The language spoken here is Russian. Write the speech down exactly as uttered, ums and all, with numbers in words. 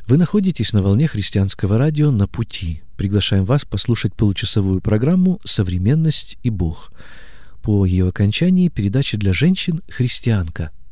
Вы находитесь на волне христианского радио «На пути». Приглашаем вас послушать получасовую программу «Современность и Бог». По ее окончании передача для женщин «Христианка».